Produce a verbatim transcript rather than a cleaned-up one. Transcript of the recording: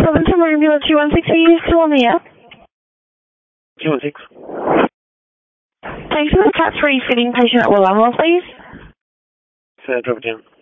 seven two ambulance two one six, are you still on the air? two one six. Thanks for the cat three fitting patient at Willumwell, please. So, drop it down.